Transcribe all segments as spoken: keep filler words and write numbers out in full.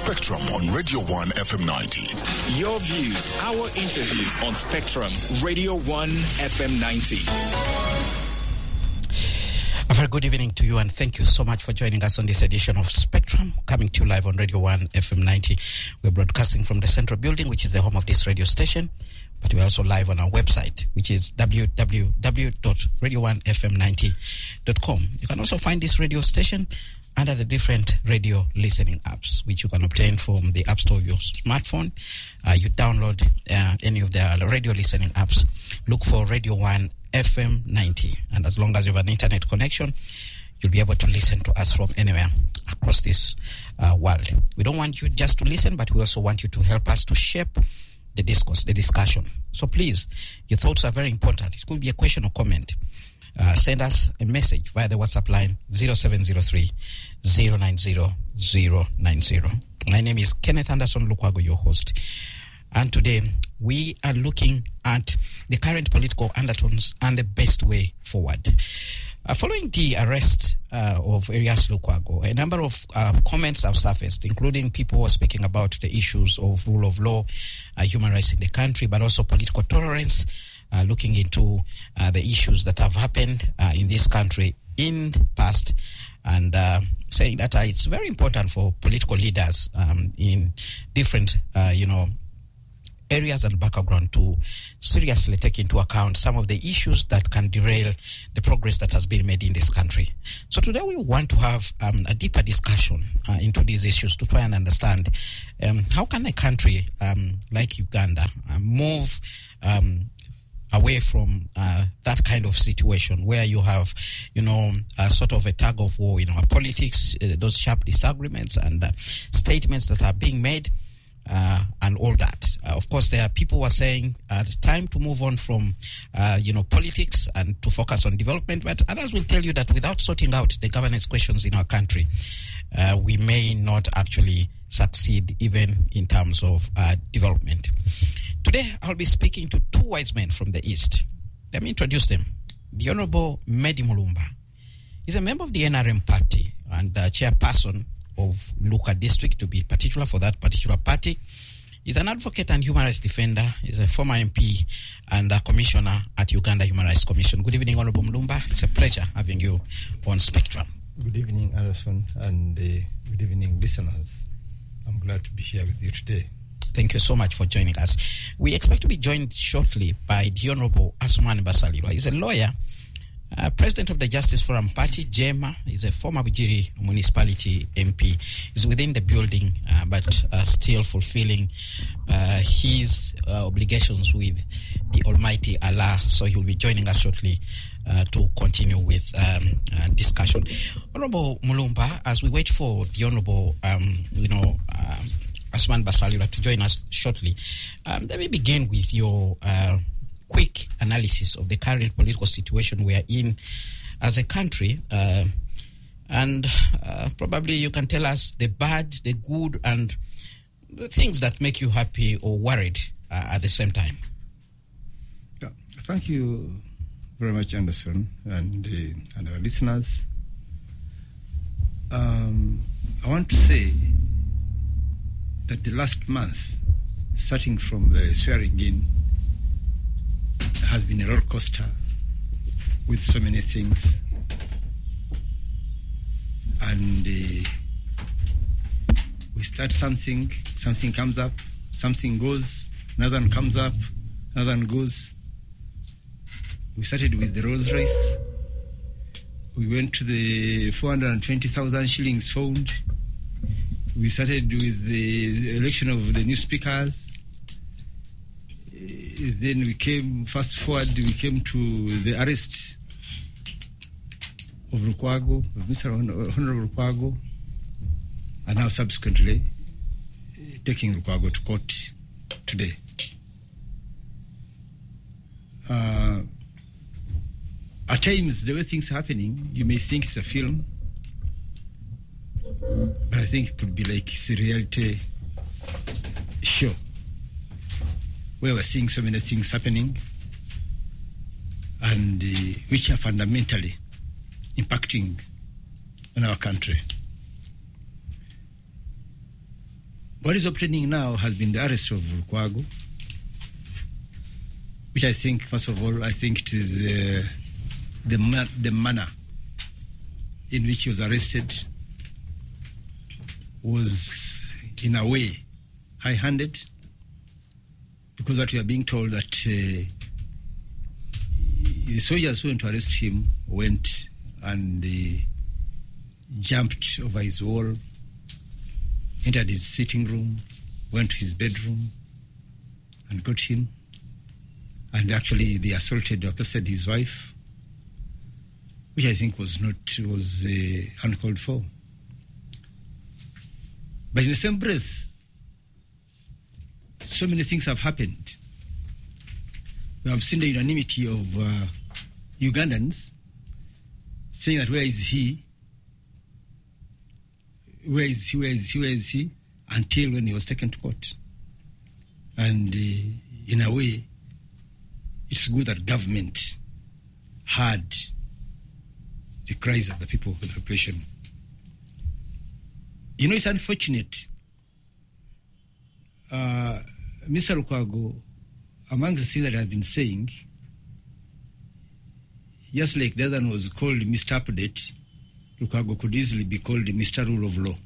Spectrum on Radio one F M ninety. Your views, our interviews on Spectrum, Radio one F M ninety. A very good evening to you, and thank you so much for joining us on this edition of Spectrum, coming to you live on Radio one F M ninety. We're broadcasting from the Central Building, which is the home of this radio station, but we're also live on our website, which is w w w dot radio one f m ninety dot com. You can also find this radio station under the different radio listening apps, which you can obtain from the App Store of your smartphone. Uh, you download uh, any of the radio listening apps. Look for Radio one F M ninety, and as long as you have an internet connection, you'll be able to listen to us from anywhere across this uh, world. We don't want you just to listen, but we also want you to help us to shape the discourse, the discussion. So please, your thoughts are very important. It could be a question or comment. Uh, send us a message via the WhatsApp line zero seven zero three, zero nine zero, zero nine zero. My name is Kenneth Anderson Lukwago, your host. And today, we are looking at the current political undertones and the best way forward. Uh, following the arrest uh, of Erias Lukwago, a number of uh, comments have surfaced, including people who are speaking about the issues of rule of law, uh, human rights in the country, but also political tolerance, uh, looking into uh, the issues that have happened uh, in this country in the past, and uh, saying that uh, it's very important for political leaders um, in different, uh, you know, areas and background to seriously take into account some of the issues that can derail the progress that has been made in this country. So today we want to have um, a deeper discussion uh, into these issues to try and understand um, how can a country um, like Uganda uh, move um, away from uh, that kind of situation where you have, you know, a sort of a tug of war, you know, politics, uh, those sharp disagreements and uh, statements that are being made. Uh, and all that. Uh, of course, there are people who are saying uh, it's time to move on from, uh, you know, politics and to focus on development. But others will tell you that without sorting out the governance questions in our country, uh, we may not actually succeed even in terms of uh, development. Today, I'll be speaking to two wise men from the East. Let me introduce them. The Honorable Medi Mulumba is a member of the N R M party and uh, chairperson of Luka district, to be particular for that particular party. He's an advocate and human rights defender. He's a former M P and a commissioner at Uganda Human Rights Commission. Good evening, Honorable Mulumba. It's a pleasure having you on Spectrum. Good evening, Anderson, and uh, good evening, listeners. I'm glad to be here with you today. Thank you so much for joining us. We expect to be joined shortly by the Honorable Asuman Basalirwa. He's a lawyer, Uh, president of the Justice Forum Party, Jema. Is a former Bujiri municipality M P. Is within the building, uh, but uh, still fulfilling uh, his uh, obligations with the Almighty Allah. So he will be joining us shortly uh, to continue with um, uh, discussion. Honorable Mulumba, as we wait for the Honorable, um, you know, um, Asuman Basalirwa to join us shortly, um, let me begin with your Uh, quick analysis of the current political situation we are in as a country, uh, and uh, probably you can tell us the bad, the good, and the things that make you happy or worried uh, at the same time. Yeah, thank you very much, Anderson, and, uh, and our listeners. Um, I want to say that the last month, starting from the swearing in, has been a roller coaster with so many things, and uh, we start something, something comes up, something goes, another one comes up, another one goes. We started with the Rolls Royce. We went to the four hundred twenty thousand shillings found. We started with the election of the new speakers. Then we came, fast forward, we came to the arrest of Lukwago, of Mister Honorable Lukwago, and now subsequently taking Lukwago to court today. Uh, at times, the way things are happening, you may think it's a film, but I think it could be like it's a reality show, where we're seeing so many things happening and uh, which are fundamentally impacting on our country. What is obtaining now has been the arrest of Lukwago, which I think, first of all, I think it is uh, the, ma- the manner in which he was arrested was, in a way, high-handed, because that we are being told that uh, the soldiers who went to arrest him went and uh, jumped over his wall, entered his sitting room, went to his bedroom, and got him. And actually, they assaulted, accosted his wife, which I think was not was uh, uncalled for. But in the same breath, so many things have happened. We have seen the unanimity of uh, Ugandans saying that where is he? Where is he? Where is he? Where is he? Until when he was taken to court. And uh, in a way, it's good that government heard the cries of the people of the population. You know, it's unfortunate. Uh, Mister Lukwago, among the things that I've been saying, just like the other one was called Mister Update, Lukwago could easily be called Mister Rule of Law.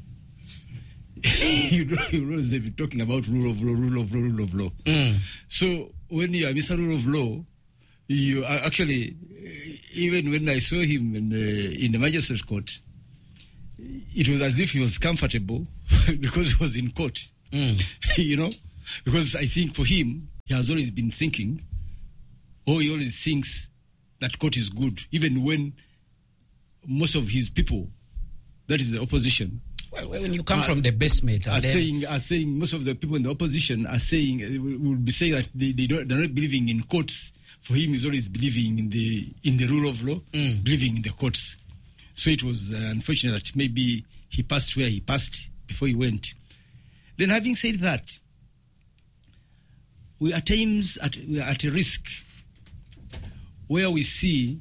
you know, you know they've been talking about rule of law, rule of law, rule of law. Mm. So when you are Mister Rule of Law, you are actually, even when I saw him in the, in the magistrate's court, it was as if he was comfortable because he was in court. Mm. You know, because I think for him, he has always been thinking, or he always thinks that court is good, even when most of his people, that is the opposition. Well, when you come are, from the basement, are then... saying, are saying most of the people in the opposition are saying, will be saying that they, they don't, they're not believing in courts. For him, he's always believing in the in the rule of law, mm. believing in the courts. So it was uh, unfortunate that maybe he passed where he passed before he went. Then, having said that, we are at times at, we are at a risk where we see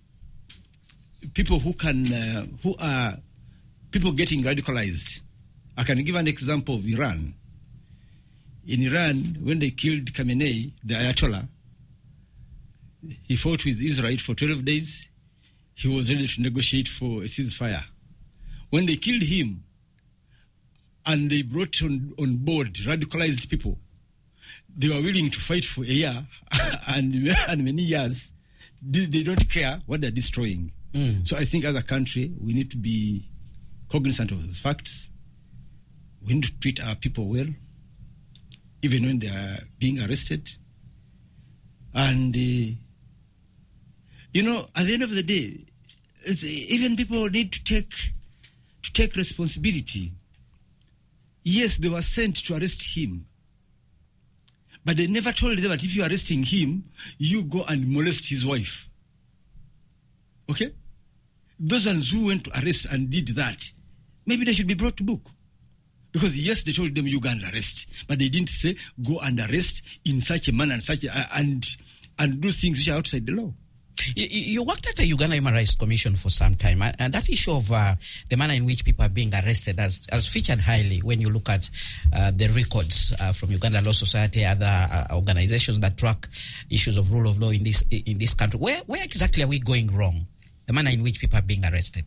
people who can uh, who are people getting radicalized. I can give an example of Iran. In Iran, when they killed Khamenei, the Ayatollah, he fought with Israel for twelve days. He was ready to negotiate for a ceasefire. When they killed him, and they brought on, on board radicalized people, they were willing to fight for a year and, and many years. They, they don't care what they're destroying. Mm. So I think as a country, we need to be cognizant of those facts. We need to treat our people well, even when they are being arrested. And, uh, you know, at the end of the day, it's, even people need to take to take responsibility. Yes, they were sent to arrest him, but they never told them that if you're arresting him, you go and molest his wife. Okay? Those ones who went to arrest and did that, maybe they should be brought to book. Because yes, they told them you go and arrest, but they didn't say go and arrest in such a manner and such a, and and do things which are outside the law. You, you worked at the Uganda Human Rights Commission for some time, and that issue of uh, the manner in which people are being arrested has, has featured highly when you look at uh, the records uh, from Uganda Law Society, other uh, organizations that track issues of rule of law in this in this country. Where where exactly are we going wrong? The manner in which people are being arrested.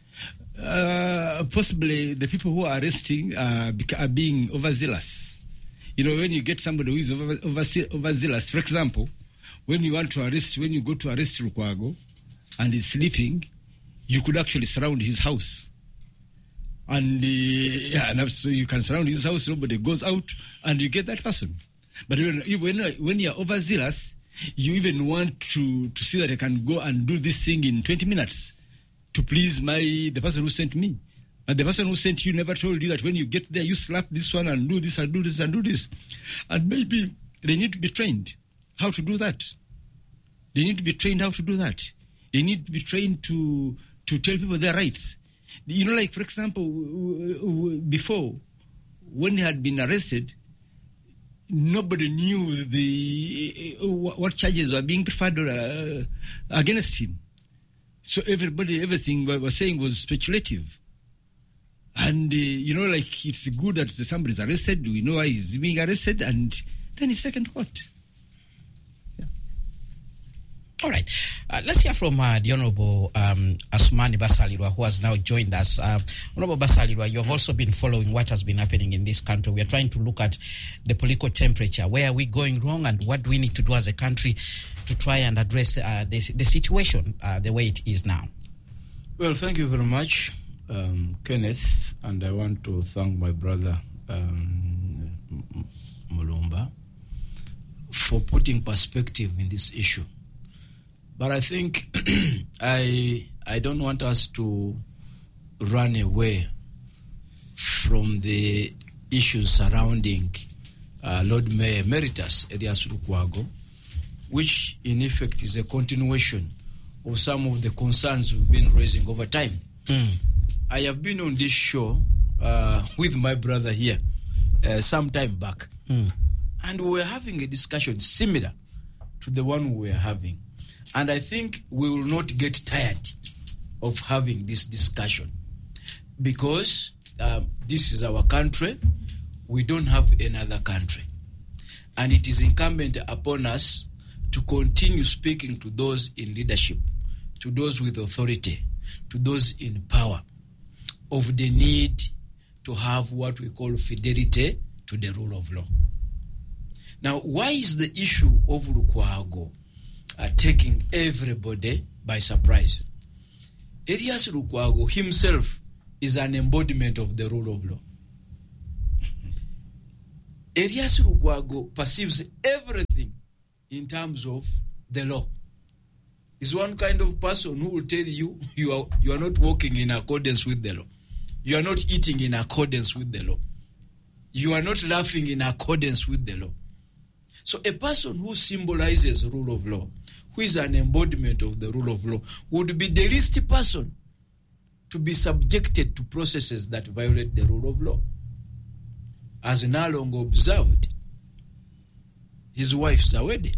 Uh, possibly the people who are arresting uh, are being overzealous. You know, when you get somebody who is over, over, overzealous, for example, when you want to arrest, when you go to arrest Lukwago and he's sleeping, you could actually surround his house. And, uh, yeah, and so you can surround his house, nobody goes out, and you get that person. But when, when, when you're overzealous, you even want to, to see that I can go and do this thing in twenty minutes to please my the person who sent me. And the person who sent you never told you that when you get there, you slap this one and do this and do this and do this. And maybe they need to be trained how to do that. They need to be trained how to do that. They need to be trained to, to tell people their rights. You know, like, for example, before, when he had been arrested, nobody knew the what charges were being preferred uh, against him. So everybody, everything was saying was speculative. And, uh, you know, like, it's good that somebody's arrested. We know why he's being arrested. And then he's taken to court. Yeah. All right. Uh, let's hear from uh, the Honorable um, Asumani Basalirwa, who has now joined us. Uh, Honorable Basalirwa, you have also been following what has been happening in this country. We are trying to look at the political temperature. Where are we going wrong, and what do we need to do as a country to try and address uh, the, the situation uh, the way it is now? Well, thank you very much, um, Kenneth, and I want to thank my brother um, Mulumba for putting perspective in this issue. But I think I I don't want us to run away from the issues surrounding uh, Lord Mayor Emeritus Erias Lukwago, which in effect is a continuation of some of the concerns we've been raising over time. Mm. I have been on this show uh, with my brother here uh, some time back, mm. and we were having a discussion similar to the one we were having. And I think we will not get tired of having this discussion, because um, this is our country. We don't have another country. And it is incumbent upon us to continue speaking to those in leadership, to those with authority, to those in power, of the need to have what we call fidelity to the rule of law. Now, why is the issue of Lukwago uh, taking everybody by surprise? Erias Lukwago himself is an embodiment of the rule of law. Erias Lukwago perceives everything in terms of the law. He's one kind of person who will tell you you are, you are not walking in accordance with the law. You are not eating in accordance with the law. You are not laughing in accordance with the law. So a person who symbolizes rule of law, who is an embodiment of the rule of law, would be the least person to be subjected to processes that violate the rule of law. As Nalongo observed, his wife Zawedi,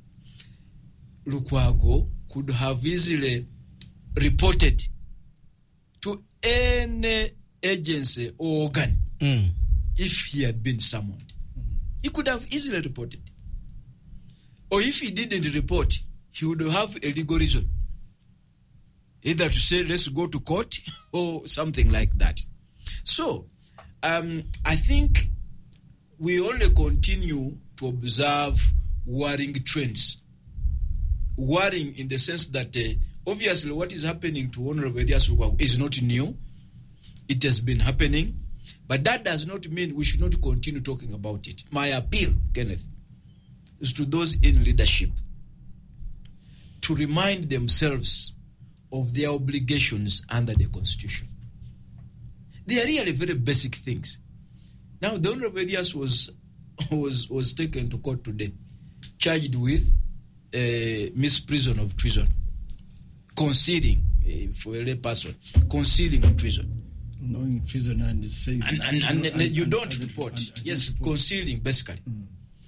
Lukwago could have easily reported to any agency or organ mm. if he had been summoned. Mm. He could have easily reported. Or if he didn't report, he would have a legal reason. Either to say, let's go to court, or something like that. So, um, I think we only continue to observe worrying trends. Worrying in the sense that uh, obviously what is happening to Honorable Erias Lukwago is not new. It has been happening. But that does not mean we should not continue talking about it. My appeal, Kenneth, is to those in leadership to remind themselves of their obligations under the Constitution. They are really very basic things. Now, the Honorable Erias was, was, was taken to court today, charged with uh, misprision of treason, concealing, uh, for a lay person, concealing of treason. Knowing treason and says and, and, and, and, and you and, don't and, report. And, and, yes, report. Concealing, basically. Mm.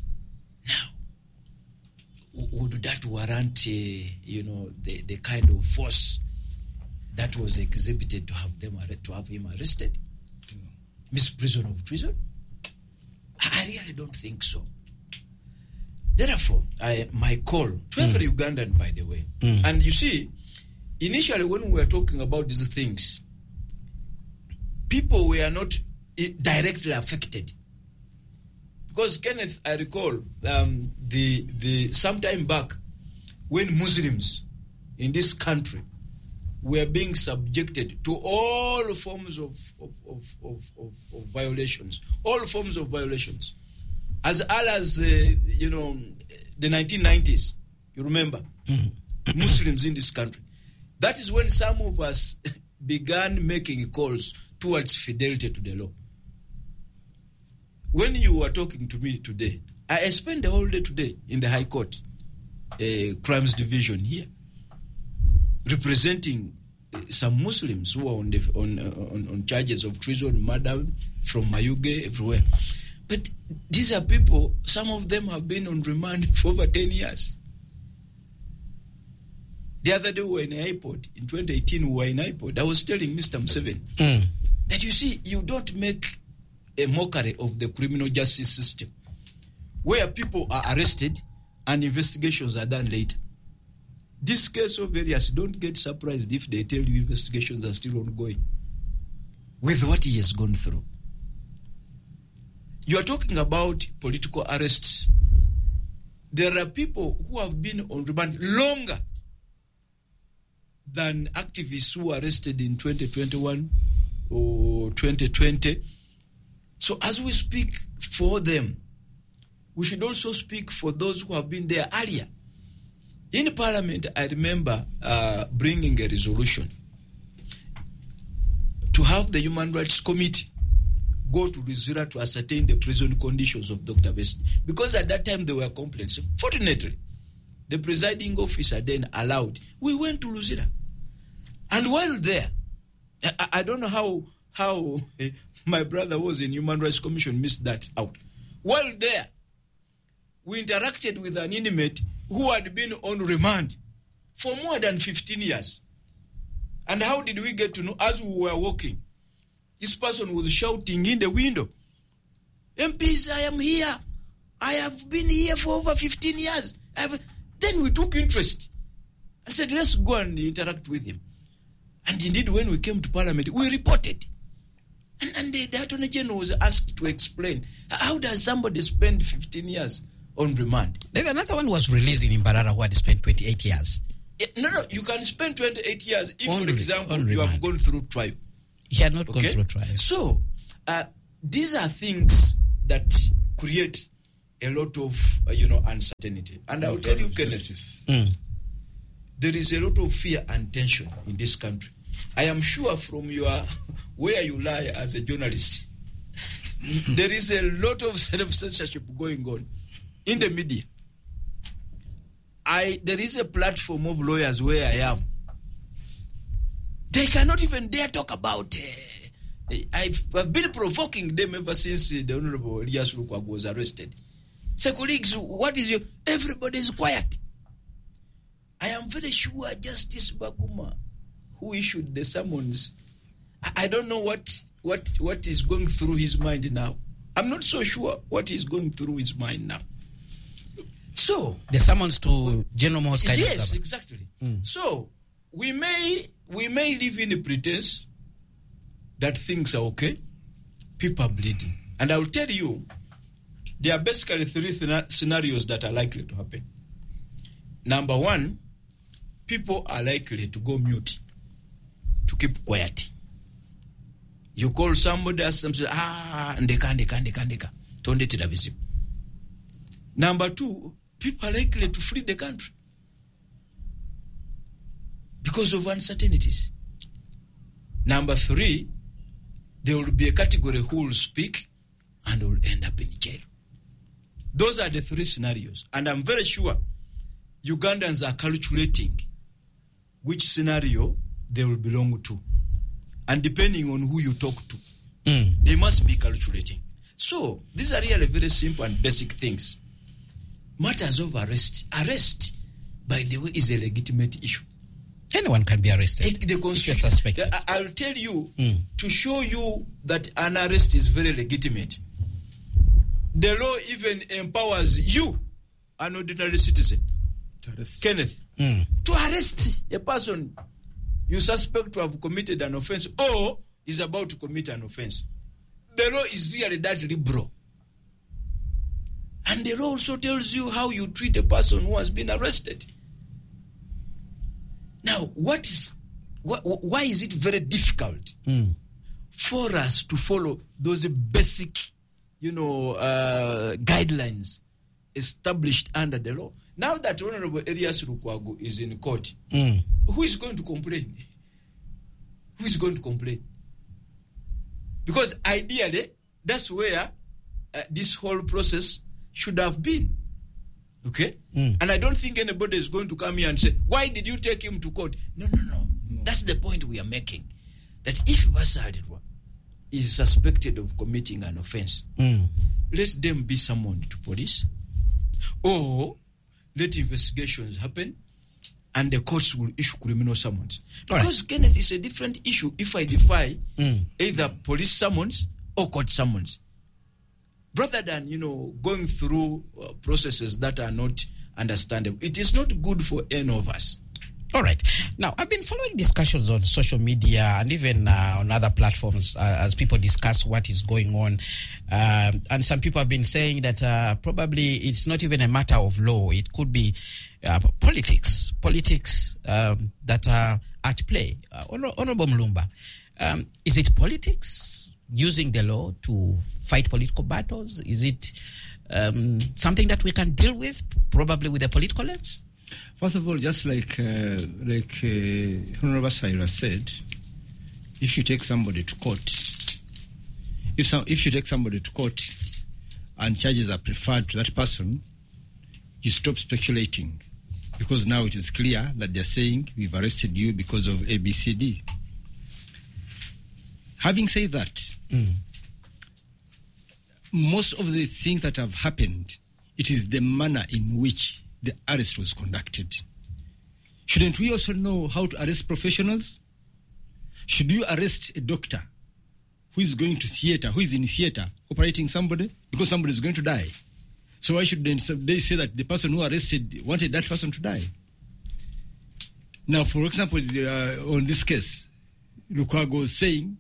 Now, would that warrant, uh, you know, the, the kind of force that was exhibited to have them to have him arrested? Mm. Misprision of treason? I really don't think so. Therefore, I, my call to every mm. Ugandan, by the way, mm. and you see, initially when we were talking about these things, people were not directly affected. Because, Kenneth, I recall um, the the some time back when Muslims in this country were being subjected to all forms of, of, of, of, of, of violations, all forms of violations, as early as, uh, you know, the nineteen nineties, you remember, mm. Muslims in this country. That is when some of us began making calls towards fidelity to the law. When you were talking to me today, I spent the whole day today in the High Court, uh, Crimes Division here, representing uh, some Muslims who are on, the, on, uh, on on charges of treason, murder from Mayuge, everywhere. But these are people, some of them have been on remand for over ten years. The other day we were in an airport. In twenty eighteen, we were in an airport. I was telling Mister Museveni mm. that you see, you don't make a mockery of the criminal justice system where people are arrested and investigations are done later. This case of Elias, don't get surprised if they tell you investigations are still ongoing with what he has gone through. You are talking about political arrests. There are people who have been on remand longer than activists who were arrested in twenty twenty-one or twenty twenty. So as we speak for them, we should also speak for those who have been there earlier. In Parliament, I remember uh, bringing a resolution to have the Human Rights Committee go to Luzira to ascertain the prison conditions of Doctor Best. Because at that time, there were complaints. Fortunately, the presiding officer then allowed. We went to Luzira. And while there, I, I don't know how, how my brother was in Human Rights Commission missed that out. While there, we interacted with an inmate who had been on remand for more than fifteen years. And how did we get to know? As we were walking, this person was shouting in the window, M Ps, I am here. I have been here for over fifteen years. I've... Then we took interest and said, let's go and interact with him. And indeed, when we came to Parliament, we reported. And, and the, the Attorney General was asked to explain, how does somebody spend fifteen years on remand? There's another one was released in Mbarara who had spent twenty-eight years. No, no, you can spend twenty-eight years if, On for re- example, on you have remand. gone through trial. He had not gone Okay? through trial. So, uh, these are things that create a lot of, uh, you know, uncertainty. And I'll tell you, Kenneth, Mm. there is a lot of fear and tension in this country. I am sure from your, where you lie as a journalist, there is a lot of self-censorship going on in the media. I There is a platform of lawyers where I am. They cannot even dare talk about uh, I've, I've been provoking them ever since uh, the Honorable Elias Lukwago was arrested. Say, colleagues, what is your... Everybody is quiet. I am very sure Justice Baguma, who issued the summons, I, I don't know what, what, what is going through his mind now. I'm not so sure what is going through his mind now. So... The summons to General Mohos Kainerugaba. Yes, exactly. Mm. So, we may, we may live in a pretense that things are okay. People are bleeding. And I will tell you, there are basically three th- scenarios that are likely to happen. Number one, people are likely to go mute, to keep quiet. You call somebody, ask them, say, ah, ndeka, ndeka, ndeka, ndeka. Tonde tirabisim. Number two, people are likely to flee the country because of uncertainties. Number three, there will be a category who will speak and will end up in jail. Those are the three scenarios. And I'm very sure Ugandans are calculating which scenario they will belong to. And depending on who you talk to, mm. they must be calculating. So, these are really very simple and basic things. Matters of arrest. Arrest, by the way, is a legitimate issue. Anyone can be arrested. It, the if you're suspected. I, I'll tell you, mm. to show you that an arrest is very legitimate, the law even empowers you, an ordinary citizen, To arrest. Kenneth, Mm. to arrest a person you suspect to have committed an offense or is about to commit an offense. The law is really that liberal. And the law also tells you how you treat a person who has been arrested. Now, what is, wh- why is it very difficult Mm. for us to follow those basic, you know, uh, guidelines established under the law? Now that Honorable Elias Lukwago is in court, Mm. who is going to complain? Who is going to complain? Because ideally, that's where uh, this whole process should have been. Okay? Mm. And I don't think anybody is going to come here and say, why did you take him to court? No, no, no. no. That's the point we are making. That if Basalirwa is suspected of committing an offense, Mm. let them be summoned to police, or let investigations happen, and the courts will issue criminal summons. Because, right. Kenneth, it's a different issue if I defy mm. either police summons or court summons. Rather than, you know, going through uh, processes that are not understandable. It is not good for any of us. All right. Now, I've been following discussions on social media and even uh, on other platforms uh, as people discuss what is going on. Uh, and some people have been saying that uh, probably it's not even a matter of law. It could be uh, politics, politics um, that are at play. Uh, Honor- Honorable Mulumba, um, is it politics using the law to fight political battles? Is it um, something that we can deal with, probably with a political lens? First of all, just like uh, like uh, Honorable Saira said, if you take somebody to court, if some, if you take somebody to court and charges are preferred to that person, you stop speculating, because now it is clear that they're saying we've arrested you because of A B C D. Having said that, mm. most of the things that have happened, it is the manner in which the arrest was conducted. Shouldn't we also know how to arrest professionals? Should you arrest a doctor who is going to theater, who is in theater operating somebody because somebody is going to die? So why should they say that the person who arrested wanted that person to die? Now, for example, uh, on this case, Lukwago was saying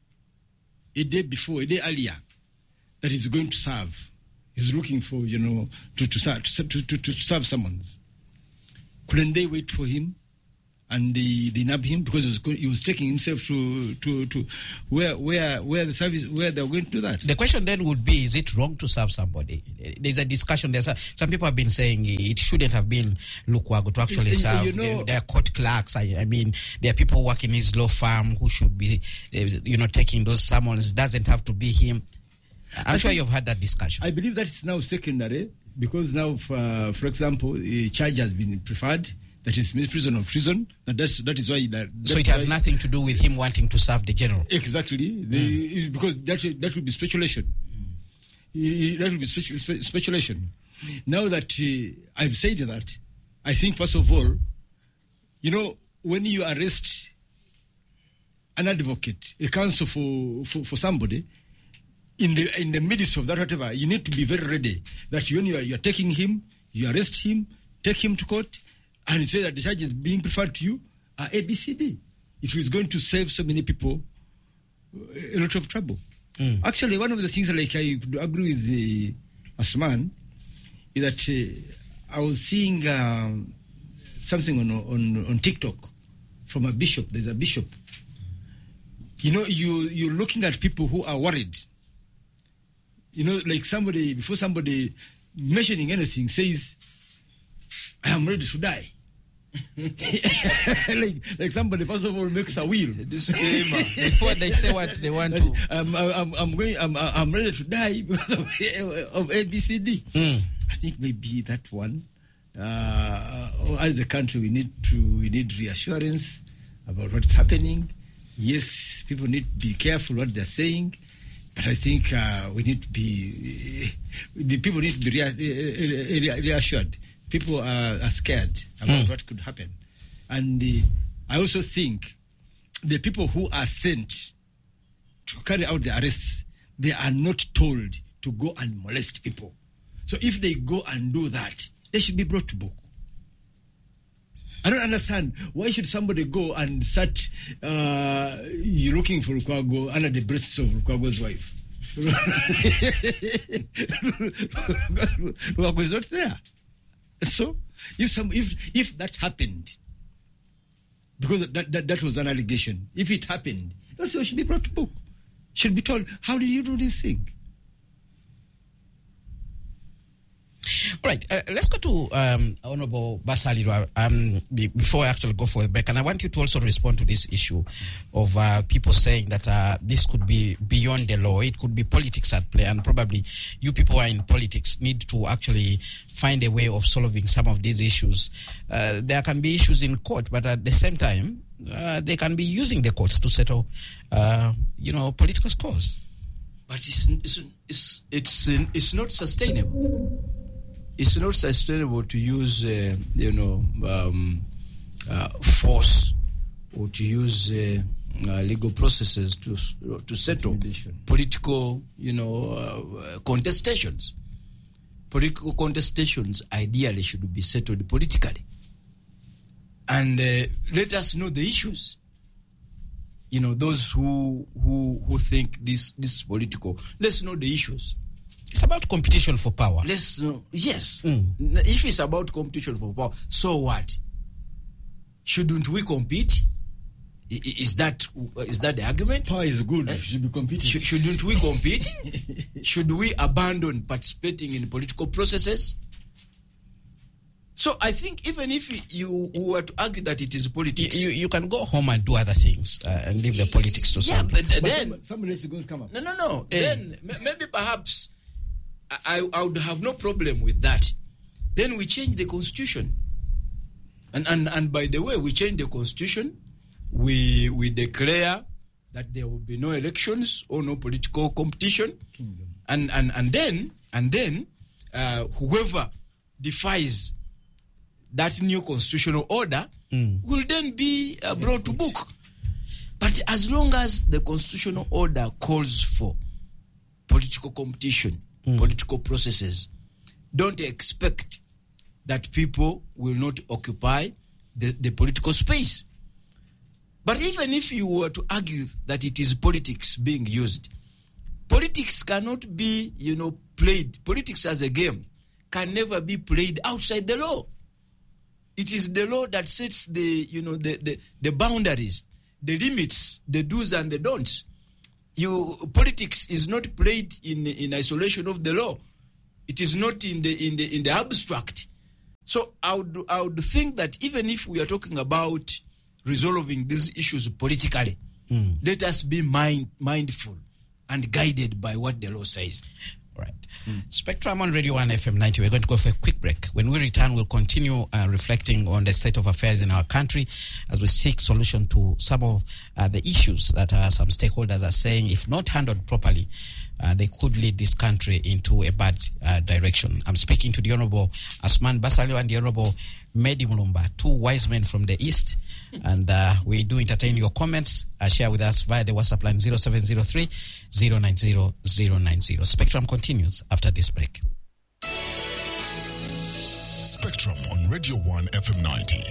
a day before, a day earlier, that he's going to serve. He's looking for, you know, to to serve, to, to, to serve summons. Couldn't they wait for him and they, they nab him because he was, going, he was taking himself to to, to where where where the service where they're going to do that? The question then would be: is it wrong to serve somebody? There's a discussion. There's a, some people have been saying it shouldn't have been Lukwago to actually you, serve. You know, they, they are court clerks. I, I mean, there are people working in his law firm who should be, you know, taking those summons. It doesn't have to be him. I'm I sure you've had that discussion. I believe that's now secondary because now, for, for example, a charge has been preferred that is misprision of treason. And that's, that is why. That, so it has why, nothing to do with him wanting to serve the general. Exactly, the, mm. because that that would be speculation. Mm. That would be spe- speculation. Now that uh, I've said that, I think first of all, you know, when you arrest an advocate, a counsel for for, for somebody. In the in the midst of that, whatever, you need to be very ready that when you are, you are taking him, you arrest him, take him to court, and you say that the charges being preferred to you are A B C D. It is going to save so many people a lot of trouble. Mm. Actually, one of the things like I could agree with the Asman is that uh, I was seeing um, something on, on on TikTok from a bishop. There's a bishop. You know, you you're looking at people who are worried. You know, like somebody, before somebody mentioning anything says, I am ready to die. like, like somebody, first of all, makes a will. Disclaimer. Before they say what they want to. I'm, I'm, I'm, going, I'm, I'm ready to die because of, of A B C D. Mm. I think maybe that one, uh, as a country, we need to, we need reassurance about what's happening. Yes, people need to be careful what they're saying. But I think uh, we need to be, uh, the people need to be rea- rea- reassured. People are, are scared about mm. what could happen. And uh, I also think the people who are sent to carry out the arrests, they are not told to go and molest people. So if they go and do that, they should be brought to book. I don't understand. Why should somebody go and start uh, you looking for Lukwago under the breasts of Lukwago's wife? Lukwago is not there. So if some if if that happened, because that, that, that was an allegation, if it happened, that's why should be brought to book. Should be told, how did you do this thing? All right, uh, let's go to um, Honorable Basalirwa um, be, before I actually go for a break. And I want you to also respond to this issue of uh, people saying that uh, this could be beyond the law. It could be politics at play. And probably you people who are in politics need to actually find a way of solving some of these issues. Uh, there can be issues in court, but at the same time, uh, they can be using the courts to settle, uh, you know, political scores. But it's, it's, it's, it's, it's not sustainable. It's not sustainable to use, uh, you know, um, uh, force or to use uh, uh, legal processes to to settle political, you know, uh, contestations. Political contestations ideally should be settled politically. And uh, let us know the issues. You know, those who who who think this this is political, let's know the issues. It's about competition for power. Let's know. Yes. Mm. If it's about competition for power, so what? Shouldn't we compete? I- Is that is that the argument? Power is good. Uh, should be competing. Sh- shouldn't we compete? Should we abandon participating in political processes? So I think even if you were to argue that it is politics, You, you can go home and do other things uh, and leave the politics to yeah, some. but th- But then somebody, somebody else is going to come up. no, no, no. Eh. Then m- maybe perhaps I, I would have no problem with that. Then we change the constitution, and and and by the way, we change the constitution. We we declare that there will be no elections or no political competition, and and and then and then uh, whoever defies that new constitutional order Mm. will then be uh, brought to book. But as long as the constitutional order calls for political competition, Mm. political processes, don't expect that people will not occupy the, the political space. But even if you were to argue that it is politics being used, politics cannot be, you know, played. Politics as a game can never be played outside the law. It is the law that sets the, you know, the, the, the boundaries, the limits, the do's and the don'ts. You politics is not played in in isolation of the law. It is not in the in the in the abstract. So I would I would think that even if we are talking about resolving these issues politically, Mm. let us be mind mindful and guided by what the law says. Right. Spectrum on Radio one F M ninety. We're going to go for a quick break. When we return, we'll continue uh, reflecting on the state of affairs in our country as we seek solution to some of uh, the issues that uh, some stakeholders are saying, if not handled properly, uh, they could lead this country into a bad uh, direction. I'm speaking to the Honorable Asman Basalio and the Honorable Medi Mulumba, two wise men from the East. And uh, we do entertain your comments. Uh, share with us via the WhatsApp line zero seven zero three, zero nine zero, zero nine zero. Spectrum continues after this break. Spectrum on Radio one F M ninety.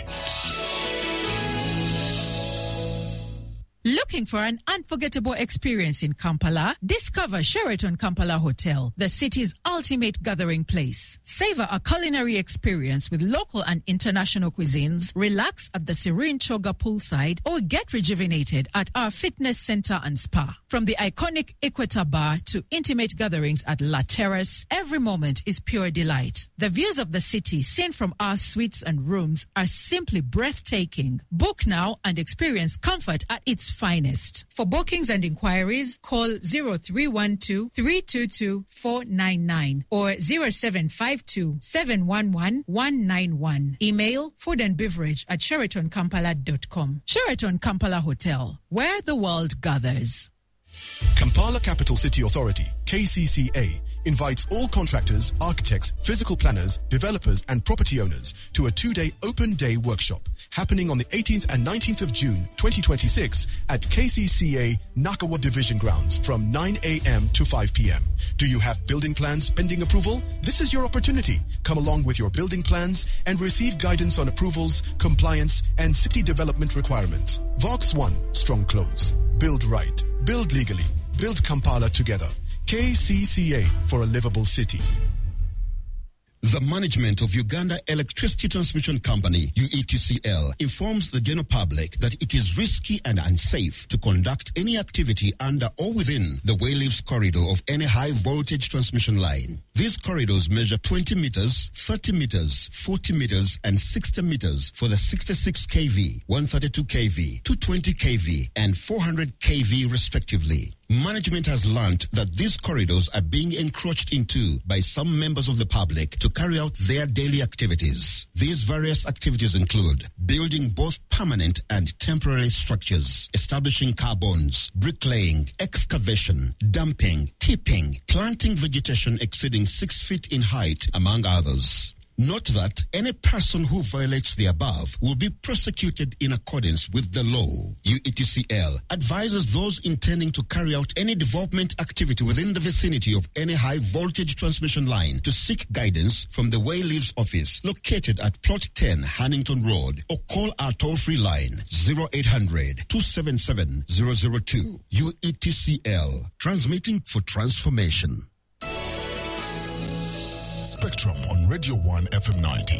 Looking for an unforgettable experience in Kampala? Discover Sheraton Kampala Hotel, the city's ultimate gathering place. Savor a culinary experience with local and international cuisines, relax at the serene Choga poolside, or get rejuvenated at our fitness center and spa. From the iconic Equator Bar to intimate gatherings at La Terrace, every moment is pure delight. The views of the city seen from our suites and rooms are simply breathtaking. Book now and experience comfort at its finest. For bookings and inquiries, call zero three one two, three two two, four nine nine or zero seven five two, seven one one, one nine one. Email food and beverage at sheraton kampala dot com. Sheraton Kampala Hotel, where the world gathers. Kampala Capital City Authority, K C C A, invites all contractors, architects, physical planners, developers and property owners to a two-day open day workshop happening on the eighteenth and nineteenth of June twenty twenty-six at K C C A Nakawa Division Grounds from nine a.m. to five p.m. Do you have building plans pending approval? This is your opportunity. Come along with your building plans and receive guidance on approvals, compliance and city development requirements. Vox one, strong close. Build right. Build legally. Build Kampala together. K C C A for a livable city. The management of Uganda Electricity Transmission Company, U E T C L, informs the general public that it is risky and unsafe to conduct any activity under or within the Wayleaves corridor of any high voltage transmission line. These corridors measure twenty meters, thirty meters, forty meters, and sixty meters for the sixty-six kilovolt, one thirty-two kilovolt, two twenty kilovolt, and four hundred kilovolt respectively. Management has learned that these corridors are being encroached into by some members of the public to carry out their daily activities. These various activities include building both permanent and temporary structures, establishing car bonds, bricklaying, excavation, dumping, tipping, planting vegetation exceeding six feet in height, among others. Note that any person who violates the above will be prosecuted in accordance with the law. U E T C L advises those intending to carry out any development activity within the vicinity of any high voltage transmission line to seek guidance from the Wayleaves office located at Plot ten Hannington Road, or call our toll-free line zero eight hundred, two seven seven, zero zero two. U E T C L, transmitting for transformation. Spectrum on Radio one F M ninety.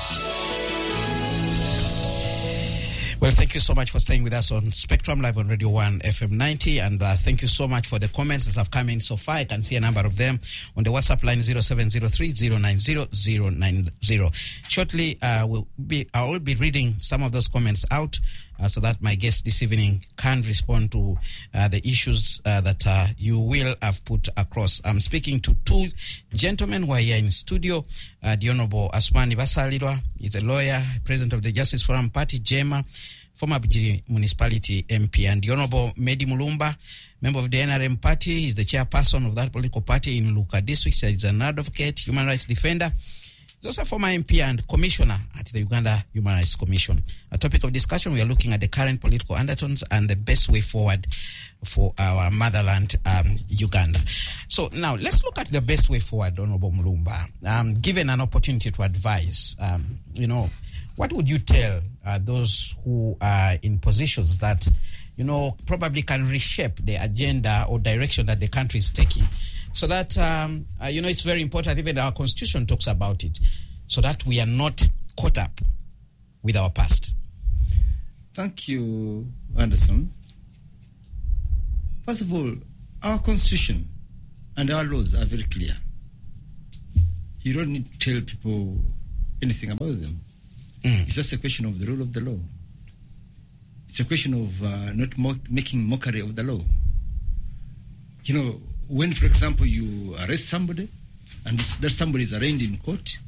Well, thank you so much for staying with us on Spectrum Live on Radio one F M ninety, and uh, thank you so much for the comments that have come in so far. I can see a number of them on the WhatsApp line zero seven zero three, zero nine zero, zero nine zero. Shortly, uh, we'll be, I will be reading some of those comments out uh, so that my guest this evening can respond to uh, the issues uh, that uh, you will have put across. I'm speaking to two gentlemen who are here in studio. Uh, the Honorable Asmani Basalirwa is a lawyer, president of the Justice Forum Party, JEMA, former Bujiri Municipality M P, and the Honorable Medi Mulumba, member of the N R M party, is the chairperson of that political party in Luka district. He's an advocate, human rights defender. He's also a former M P and commissioner at the Uganda Human Rights Commission. A topic of discussion, we are looking at the current political undertones and the best way forward for our motherland, um, Uganda. So now let's look at the best way forward, Honorable Mulumba. Um, given an opportunity to advise, um, you know, what would you tell uh, those who are in positions that, you know, probably can reshape the agenda or direction that the country is taking, so that, um, uh, you know, it's very important, even our constitution talks about it, so that we are not caught up with our past? Thank you, Anderson. First of all, our constitution and our laws are very clear. You don't need to tell people anything about them. Mm. It's just a question of the rule of the law. It's a question of uh, not mo- making mockery of the law. You know, when, for example, you arrest somebody and this, that somebody is arraigned in court,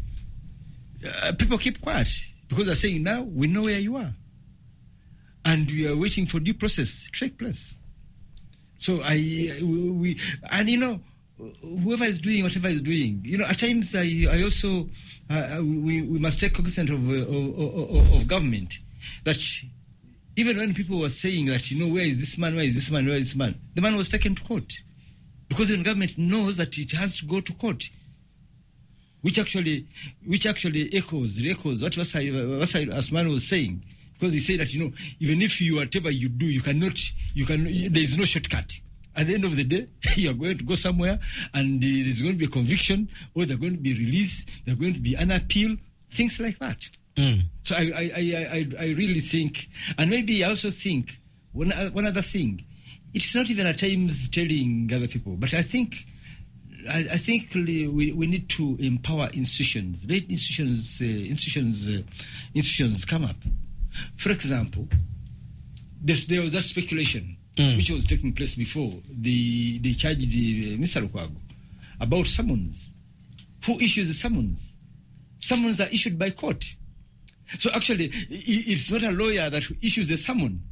uh, people keep quiet because they're saying, now we know where you are. And we are waiting for due process to take place. So I, we, we and you know, whoever is doing whatever is doing, you know, at times I, I also, uh, we, we must take cognizance of, uh, of, of, of government, that even when people were saying that, you know, where is this man, where is this man, where is this man, the man was taken to court. Because when government knows that it has to go to court, which actually, which actually echoes, echoes what Wasai Asman was saying. Because he said that, you know, even if you, whatever you do, you cannot, you can, there is no shortcut. At the end of the day, you are going to go somewhere and uh, there's going to be a conviction, or they're going to be released, they're going to be an appeal, things like that. Mm. So I, I, I, I, I really think, and maybe I also think, one, one other thing, it's not even at times telling other people, but I think, I, I think we, we need to empower institutions. Let institutions, uh, institutions, uh, institutions come up. For example, this, there was that speculation mm. which was taking place before. The they charged the, uh, Mister Lukwago about summons. Who issues the summons? Summons are issued by court. So actually, it's not a lawyer that issues the summon.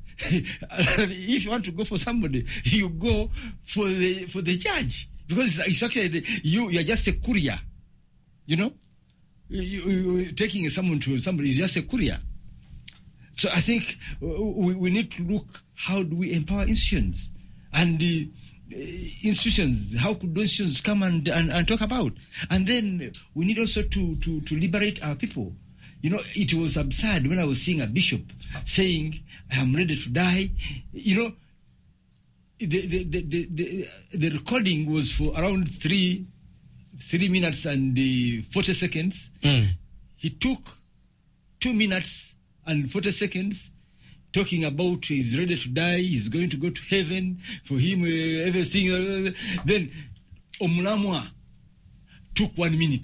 If you want to go for somebody, you go for the for the judge, because it's actually the, you you are just a courier. You know, you, you, taking a summon to somebody is just a courier. So I think we, we need to look, how do we empower institutions? And the uh, institutions, how could those institutions come and, and, and talk about? And then we need also to, to, to liberate our people. You know, it was absurd when I was seeing a bishop saying, I am ready to die. You know, the the, the, the, the, the recording was for around three, three minutes and uh, forty seconds. Mm. He took two minutes and forty seconds talking about he's ready to die, he's going to go to heaven, for him, uh, everything. Uh, then Omulamwa took one minute.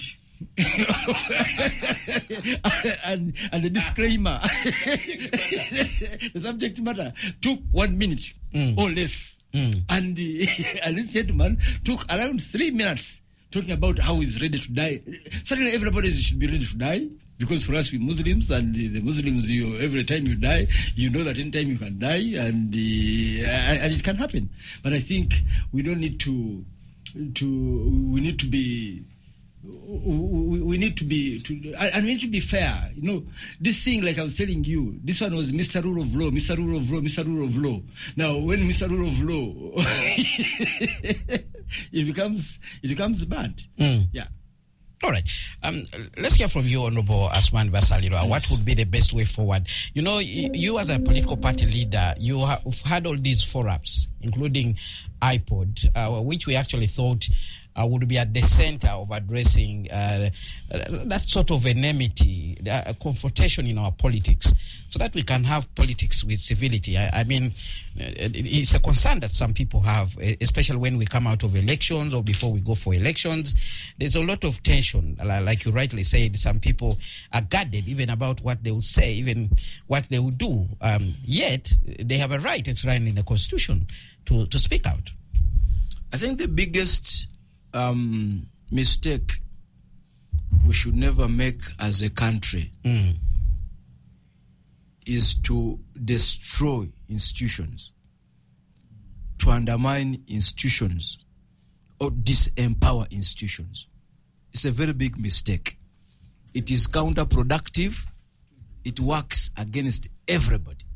and, and the disclaimer, the subject matter took one minute mm. or less. Mm. And, uh, and this gentleman took around three minutes talking about how he's ready to die. Certainly everybody should be ready to die, because for us, we Muslims, and the Muslims, you, every time you die, you know that any time you can die, and uh, and it can happen. But I think we don't need to, to we need to be we, we need to be, to, and we need to be fair. You know, this thing, like I was telling you, this one was Mister Rule of Law, Mister Rule of Law, Mister Rule of Law. Now, when Mister Rule of Law, it becomes, it becomes bad. Mm. Yeah. All right. Um, let's hear from you, Honorable Asman Basalirwa. Yes. What would be the best way forward? You know, you, you as a political party leader, you have had all these forums, including I P O D, uh, which we actually thought uh, would be at the center of addressing uh, that sort of enmity, uh, confrontation in our politics, so that we can have politics with civility. I, I mean, it's a concern that some people have, especially when we come out of elections or before we go for elections. There's a lot of tension. Like you rightly said, some people are guarded even about what they would say, even what they would do. Um, yet, they have a right, it's right in the Constitution, to, to speak out. I think the biggest um, mistake we should never make as a country mm. is to destroy institutions, to undermine institutions, or disempower institutions. It's a very big mistake. It is counterproductive. It works against everybody.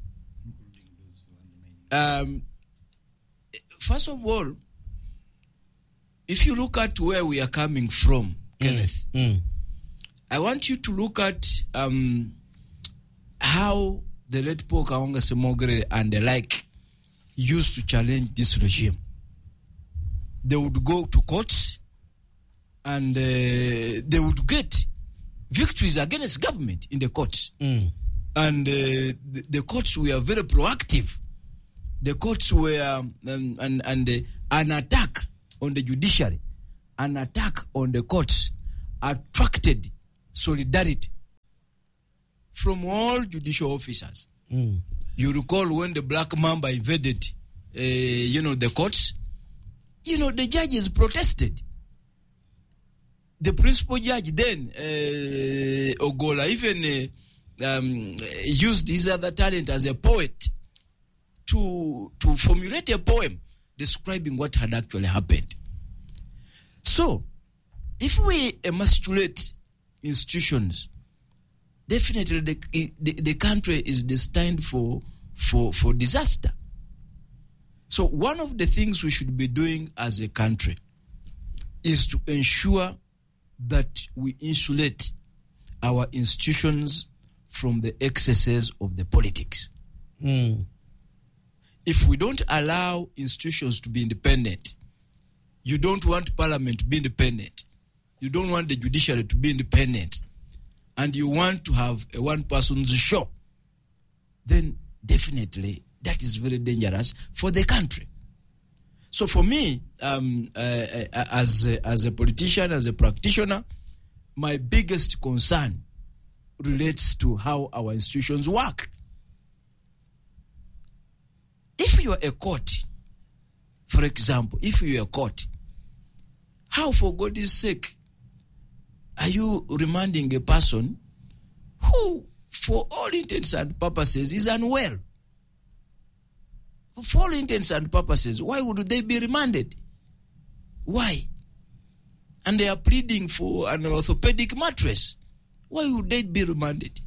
Um, first of all, if you look at where we are coming from, mm. Kenneth, mm. I want you to look at um, how the late Paul Kaonga Semogere and the like used to challenge this regime. They would go to courts and uh, they would get victories against government in the courts. Mm. And uh, the, the courts were very proactive. The courts were, um, and, and uh, an attack on the judiciary, an attack on the courts attracted solidarity from all judicial officers. Mm. You recall when the Black Mamba invaded, uh, you know, the courts, you know, the judges protested. The principal judge then, uh, Ogola, even uh, um, used his other talent as a poet to, to formulate a poem describing what had actually happened. So, if we emasculate institutions, definitely the, the, the country is destined for, for, for disaster. So one of the things we should be doing as a country is to ensure that we insulate our institutions from the excesses of the politics. Mm. If we don't allow institutions to be independent, you don't want parliament to be independent, you don't want the judiciary to be independent, and you want to have a one-person's show, then definitely that is very dangerous for the country. So for me, um, uh, uh, as, a, as a politician, as a practitioner, my biggest concern relates to how our institutions work. If you are a court, for example, if you are a court, how, for God's sake, are you remanding a person who, for all intents and purposes, is unwell? For all intents and purposes, why would they be remanded? Why? And they are pleading for an orthopedic mattress. Why would they be remanded?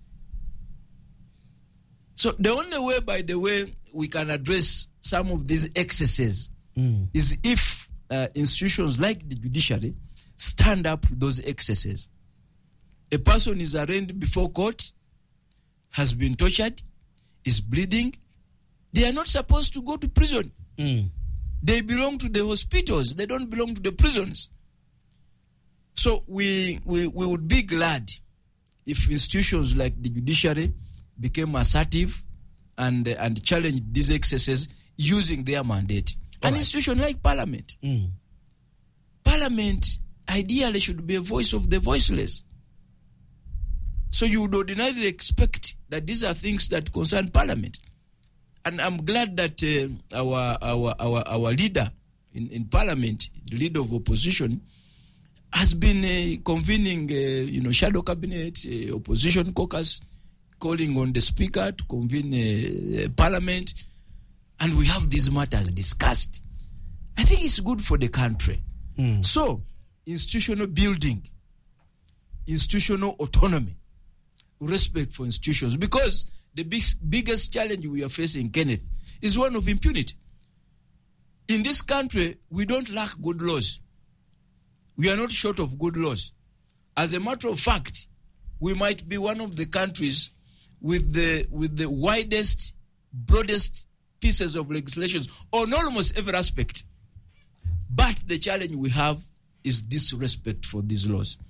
So the only way, by the way, we can address some of these excesses mm. is if uh, institutions like the judiciary stand up to those excesses. A person is arraigned before court, has been tortured, is bleeding. They are not supposed to go to prison. Mm. They belong to the hospitals. They don't belong to the prisons. So we, we, we would be glad if institutions like the judiciary became assertive and, uh, and challenged these excesses using their mandate. All An right. institution like Parliament. Mm. Parliament ideally should be a voice of the voiceless. So you would ordinarily expect that these are things that concern Parliament. And I'm glad that uh, our, our our our leader in, in Parliament, the leader of opposition, has been uh, convening, uh, you know, shadow cabinet, uh, opposition caucus, calling on the speaker to convene uh, Parliament, and we have these matters discussed. I think it's good for the country. Mm. So, institutional building, institutional autonomy, respect for institutions. Because the big, biggest challenge we are facing, Kenneth, is one of impunity. In this country, we don't lack good laws. We are not short of good laws. As a matter of fact, we might be one of the countries with the with the widest, broadest pieces of legislations on almost every aspect. But the challenge we have is disrespect for these laws.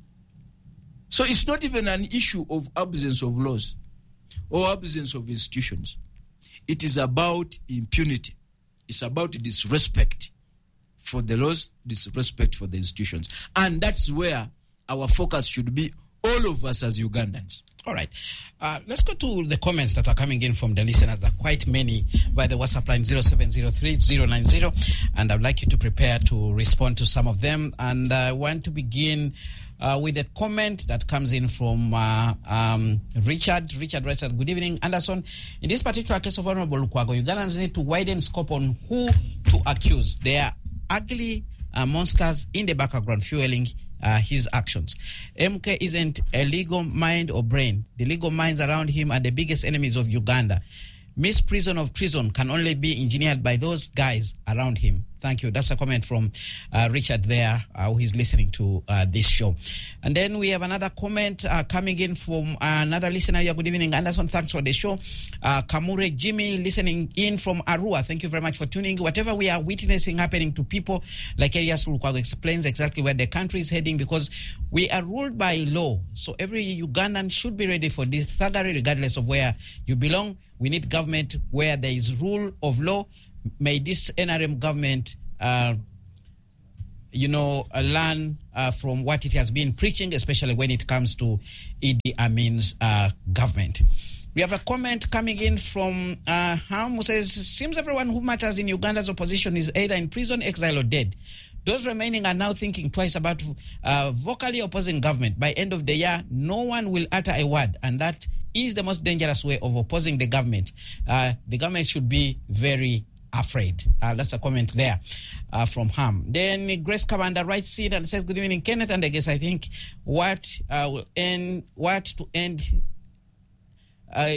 So it's not even an issue of absence of laws or absence of institutions. It is about impunity. It's about disrespect for the laws, disrespect for the institutions. And that's where our focus should be, all of us as Ugandans. All right. Uh, let's go to the comments that are coming in from the listeners. There are quite many by the WhatsApp line zero seven zero three zero nine zero. And I'd like you to prepare to respond to some of them. And I want to begin uh, with a comment that comes in from uh, um, Richard. Richard writes, good evening, Anderson. In this particular case of Honorable Lukwago, Ugandans need to widen scope on who to accuse. They are ugly uh, monsters in the background fueling Uh, his actions. M K isn't a legal mind or brain. The legal minds around him are the biggest enemies of Uganda. Misprision of treason can only be engineered by those guys around him. Thank you. That's a comment from uh, Richard there, uh, who is listening to uh, this show. And then we have another comment uh, coming in from uh, another listener here. Good evening, Anderson. Thanks for the show. Uh, Kamure Jimmy listening in from Arua. Thank you very much for tuning. Whatever we are witnessing happening to people, like Elias Lukwago explains exactly where the country is heading, because we are ruled by law. So every Ugandan should be ready for this thuggery, regardless of where you belong. We need government where there is rule of law. May this N R M government, uh, you know, uh, learn uh, from what it has been preaching, especially when it comes to Idi Amin's uh, government. We have a comment coming in from uh, Ham, who says, seems everyone who matters in Uganda's opposition is either in prison, exile, or dead. Those remaining are now thinking twice about uh, vocally opposing government. By end of the year, no one will utter a word, and that is the most dangerous way of opposing the government. Uh, the government should be very afraid. Uh, that's a comment there uh, from Ham. Then Grace Kabanda writes in and says, good evening, Kenneth. And I guess I think what uh, will end, what to end, uh,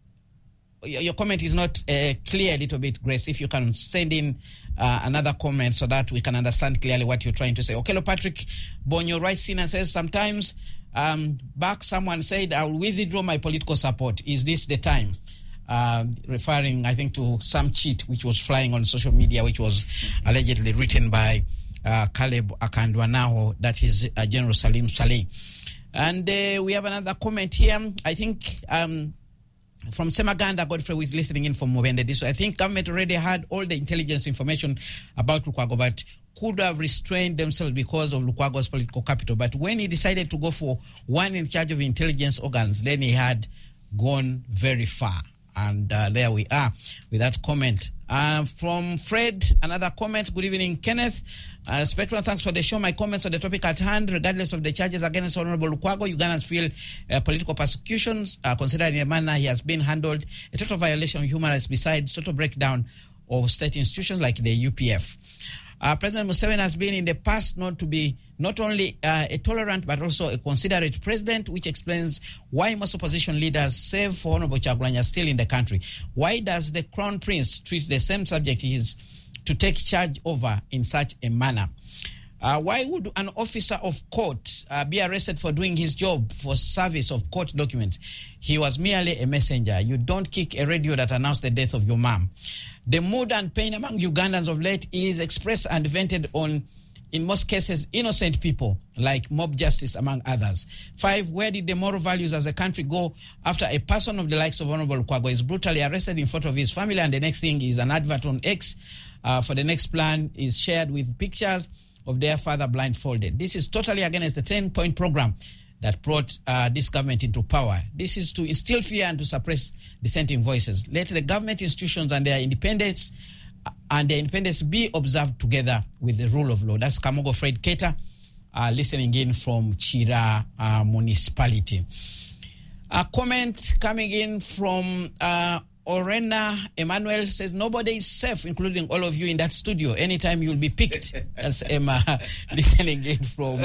your comment is not uh, clear a little bit, Grace. If you can send in uh, another comment so that we can understand clearly what you're trying to say. Okelo Patrick Bonyo writes in and says, sometimes um, back someone said, I will withdraw my political support. Is this the time? Uh, referring, I think, to some cheat which was flying on social media, which was allegedly written by uh, Caleb Akandwanaho, that is uh, General Salim Saleh. And uh, we have another comment here, I think, um, from Semaganda Godfrey, who is listening in from Mubende. This, I think government already had all the intelligence information about Lukwago, but could have restrained themselves because of Lukwago's political capital. But when he decided to go for one in charge of intelligence organs, then he had gone very far. And uh, there we are with that comment. Uh, from Fred, another comment. Good evening, Kenneth. Uh, Spectrum, thanks for the show. My comments on the topic at hand, regardless of the charges against Honorable Lukwago, Ugandans feel uh, political persecutions, uh, considering the manner he has been handled, a total violation of human rights besides total breakdown of state institutions like the U P F. Uh, President Museveni has been in the past known to be not only uh, a tolerant but also a considerate president, which explains why most opposition leaders, save for Honorable Kyagulanyi, are still in the country. Why does the Crown Prince treat the same subject he is to take charge over in such a manner? Uh, why would an officer of court uh, be arrested for doing his job for service of court documents? He was merely a messenger. You don't kick a radio that announced the death of your mom. The mood and pain among Ugandans of late is expressed and vented on, in most cases, innocent people, like mob justice, among others. Five, where did the moral values as a country go after a person of the likes of Honorable Lukwago is brutally arrested in front of his family, and the next thing is an advert on X uh, for the next plan is shared with pictures of their father blindfolded. This is totally against the ten-point program that brought uh, this government into power. This is to instill fear and to suppress dissenting voices. Let the government institutions and their independence uh, and their independence be observed together with the rule of law. That's Kamogo Fred Keita, uh, listening in from Chira uh, municipality. A comment coming in from uh, Orena Emmanuel says nobody is safe, including all of you in that studio. Anytime you'll be picked. That's Emma listening in from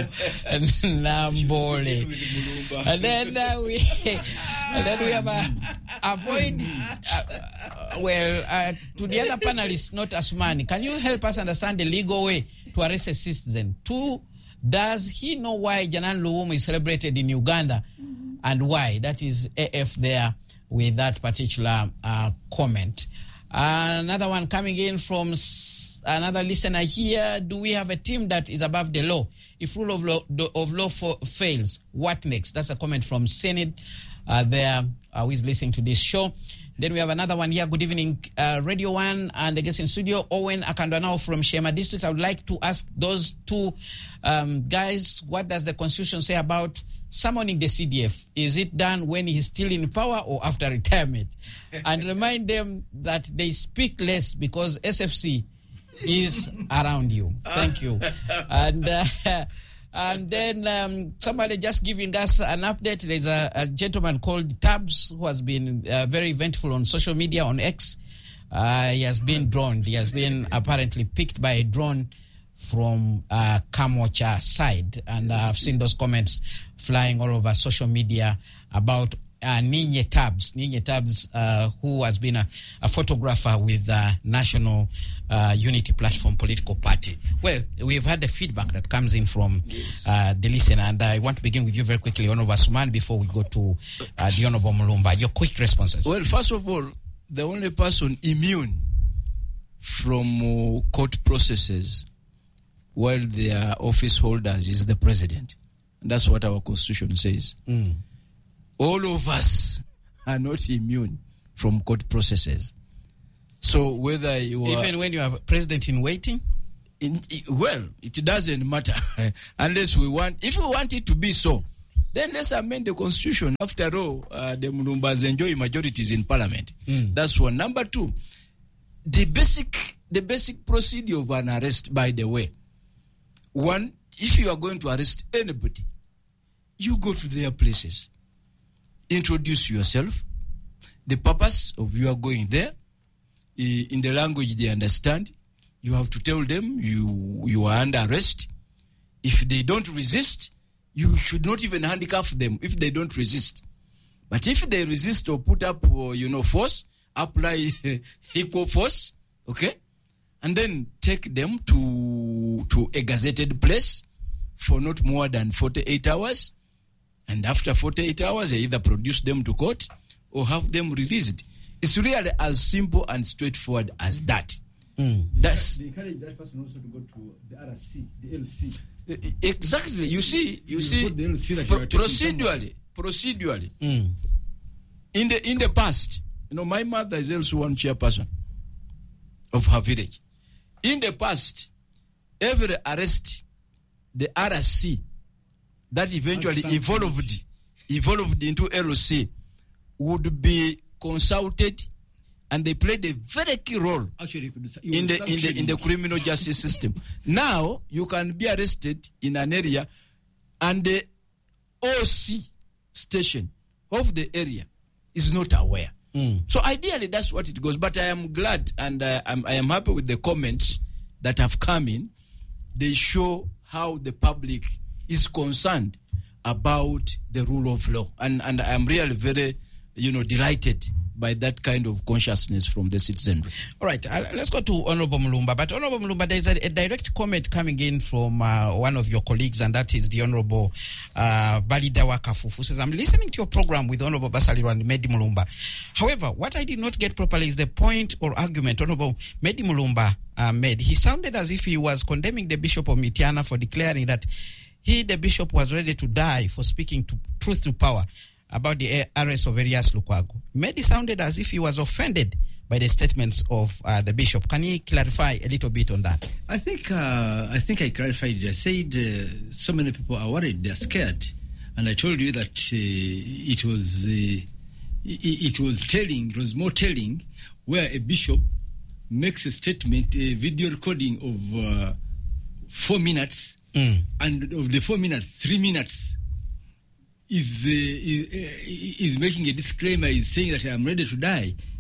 Nambole. And then uh, we, and then we have a avoid. Uh, well, uh, to the other panelists, not Asmani, can you help us understand the legal way to arrest a citizen? Two, does he know why Janan Luwum is celebrated in Uganda, and why? That is A F there with that particular uh, comment. Uh, another one coming in from s- another listener here. Do we have a team that is above the law? If rule of law, of law for, fails, what next? That's a comment from Senate uh, there, uh, who is listening to this show. Then we have another one here. Good evening, uh, Radio One and the guest in studio, Owen Akandanao from Shema District. I would like to ask those two um, guys, what does the Constitution say about summoning the C D F? Is it done when he's still in power or after retirement? And remind them that they speak less because S F C is around you. Thank you. And uh, and then um, somebody just giving us an update. There's a, a gentleman called Tabs who has been uh, very eventful on social media, on X. Uh, he has been droned. He has been apparently picked by a drone from uh, Kamocha side. And uh, I've seen those comments flying all over social media about uh, Ninye Tabs. Ninye Tabs, uh, who has been a, a photographer with the uh, National uh, Unity Platform political party. Well, we've had the feedback that comes in from yes. uh, the listener, and I want to begin with you very quickly, Honorable Suman, before we go to uh, the Honorable Mulumba. Your quick responses. Well, first of all, the only person immune from uh, court processes while they are office holders is the president. And that's what our constitution says. Mm. All of us are not immune from court processes. So whether you are... Even when you are president in waiting? In, well, it doesn't matter. Unless we want... If we want it to be so, then let's amend the constitution. After all, uh, the Mulumbas enjoy majorities in parliament. Mm. That's one. Number two, the basic, the basic procedure of an arrest, by the way. One, if you are going to arrest anybody, you go to their places. Introduce yourself, the purpose of you are going there, in the language they understand. You have to tell them you you are under arrest. If they don't resist, you should not even handcuff them if they don't resist. But if they resist or put up, uh, you know, force, apply equal force, okay, and then take them to to a gazetted place for not more than forty-eight hours. And after forty-eight hours, they either produce them to court or have them released. It's really as simple and straightforward as that. Mm. That's they encourage that person also to go to the R C, the L C. Exactly. You see, you, you see, the L C that pro- you are taking procedurally, procedurally. Mm. In the in the past, you know, my mother is also one chairperson of her village. In the past, every arrest, the R C that eventually evolved evolved into L C would be consulted, and they played a very key role Actually, in the in the in the criminal justice system. Now you can be arrested in an area, and the O C station of the area is not aware. Mm. So ideally, that's what it goes. But I am glad, and uh, I'm, I am happy with the comments that have come in. They show how the public is concerned about the rule of law, and and I'm really very, you know, delighted by that kind of consciousness from the citizenry. All right, uh, let's go to Honorable Mulumba. But Honorable Mulumba, there's a, a direct comment coming in from uh, one of your colleagues, and that is the Honorable uh, Balidawa Kafufu. Says, I'm listening to your program with Honorable Basalirwa and Medi Mulumba. However, what I did not get properly is the point or argument Honorable Medi Mulumba uh, made. He sounded as if he was condemning the Bishop of Mityana for declaring that he, the bishop, was ready to die for speaking to truth to power about the arrest of Erias Lukwago. Medi sounded as if he was offended by the statements of uh, the bishop. Can he clarify a little bit on that? I think uh, I think I clarified it. I said uh, so many people are worried, they are scared, and I told you that uh, it was uh, it, it was telling, it was more telling, where a bishop makes a statement, a video recording of uh, four minutes, mm. and of the four minutes, three minutes. Is, uh, is is making a disclaimer, is saying that I'm ready to die.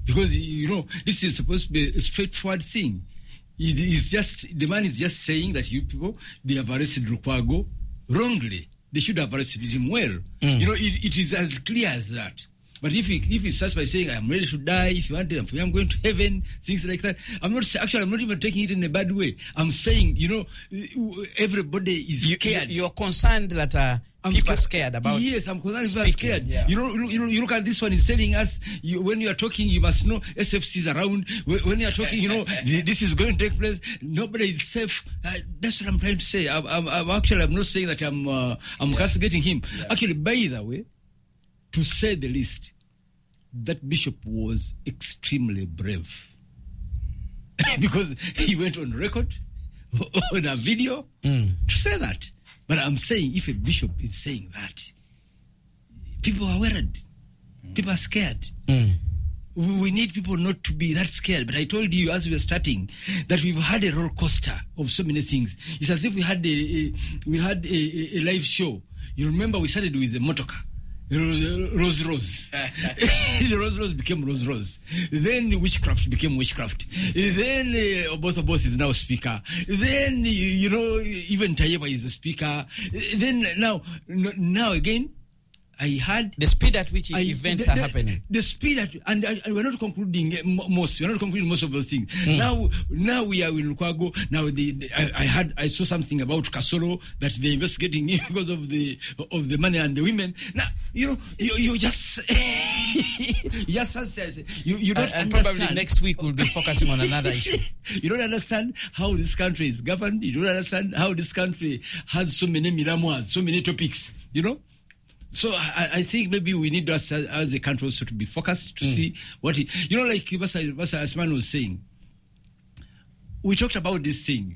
Because, you know, this is supposed to be a straightforward thing. It is just, the man is just saying that you people, they have arrested Lukwago wrongly. They should have arrested him well. Mm. You know, it, it is as clear as that. But if he, if he starts by saying, I'm ready to die, if you want to, I'm going to heaven, things like that, I'm not, actually, I'm not even taking it in a bad way. I'm saying, you know, everybody is you, scared. You, you're concerned that uh, people are scared about Yes, I'm concerned speaking. people are scared. Yeah. You know, you know, you look at this one, is telling us, you, when you are talking, you must know S F C's around. When, when you are talking, you know, this is going to take place. Nobody is safe. Uh, that's what I'm trying to say. I'm, I'm, I'm actually, I'm not saying that I'm, uh, I'm yeah. castigating him. Yeah. Actually, by the way, to say the least, that bishop was extremely brave because he went on record on a video mm. to say that. But I'm saying, if a bishop is saying that, people are worried, people are scared. Mm. We need people not to be that scared. But I told you as we were starting that we've had a roller coaster of so many things. It's as if we had a, a we had a, a live show. You remember we started with the motorcar. Rose Rose. Rose Rose became Rose Rose. Then witchcraft became witchcraft. Then uh, both of both is now speaker. Then, you know, even Tayeba is the speaker. Then now, now again, I had the speed at which I, the, events the, are happening. The speed at, and, and we're not concluding most. We're not concluding most of the things. Mm. Now, now we are in Lukwago. Now, the, the, I, I had, I saw something about Kasoro that they're investigating because of the of the money and the women. Now, you know, you, you just, you just says you you don't and, and understand. Probably next week we'll be focusing on another issue. You don't understand how this country is governed. You don't understand how this country has so many miramwas, so many topics. You know. So I, I think maybe we need us as, as a country also to be focused to mm. see what he, you know, like Basa Asman was saying. We talked about this thing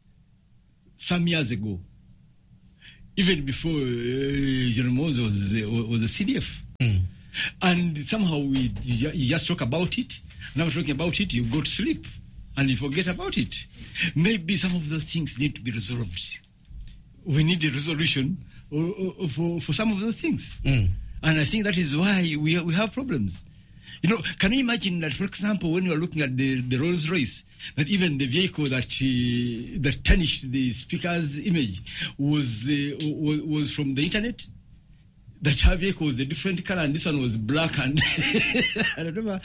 some years ago, even before uh, Jeromoz was uh, was the C D F, mm. and somehow we you, you just talk about it. Now talking about it, you go to sleep and you forget about it. Maybe some of those things need to be resolved. We need a resolution. For, for some of those things. Mm. And I think that is why we we have problems. You know, can you imagine that, for example, when you are looking at the, the Rolls Royce, that even the vehicle that uh, that tarnished the speaker's image was, uh, was was from the internet? That her vehicle was a different color and this one was black and I don't know.